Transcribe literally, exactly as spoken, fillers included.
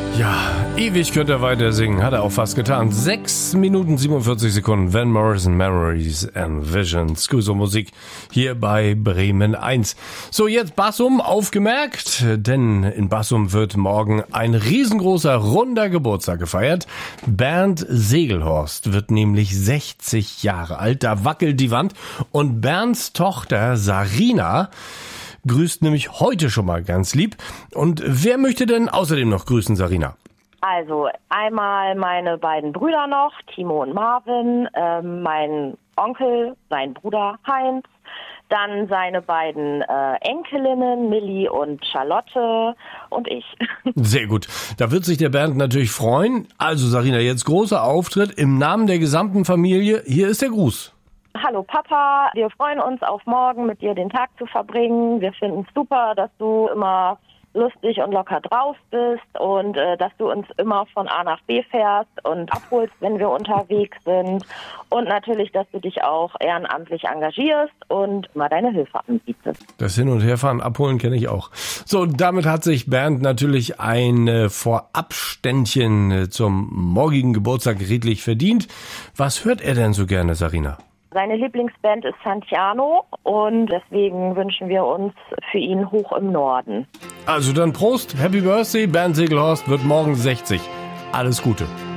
Ja, ewig könnte er weiter singen, hat er auch fast getan. Sechs Minuten siebenundvierzig Sekunden, Van Morrison, Memories and Visions. Gute Musik hier bei Bremen eins. So, jetzt Bassum, aufgemerkt, denn in Bassum wird morgen ein riesengroßer, runder Geburtstag gefeiert. Bernd Segelhorst wird nämlich sechzig Jahre alt, da wackelt die Wand. Und Bernds Tochter Sarina grüßt nämlich heute schon mal ganz lieb. Und wer möchte denn außerdem noch grüßen, Sarina? Also einmal meine beiden Brüder noch, Timo und Marvin, ähm, mein Onkel, sein Bruder Heinz, dann seine beiden äh, Enkelinnen, Millie und Charlotte und ich. Sehr gut. Da wird sich der Bernd natürlich freuen. Also Sarina, jetzt großer Auftritt im Namen der gesamten Familie. Hier ist der Gruß. Hallo Papa, wir freuen uns auf morgen mit dir den Tag zu verbringen. Wir finden es super, dass du immer lustig und locker drauf bist und äh, dass du uns immer von A nach B fährst und abholst, wenn wir unterwegs sind. Und natürlich, dass du dich auch ehrenamtlich engagierst und mal deine Hilfe anbietest. Das Hin- und Herfahren, abholen kenne ich auch. So, damit hat sich Bernd natürlich ein äh, Vorabständchen äh, zum morgigen Geburtstag redlich verdient. Was hört er denn so gerne, Sarina? Seine Lieblingsband ist Santiano und deswegen wünschen wir uns für ihn Hoch im Norden. Also dann Prost, Happy Birthday, Bernd Segelhorst wird morgen sechzig. Alles Gute.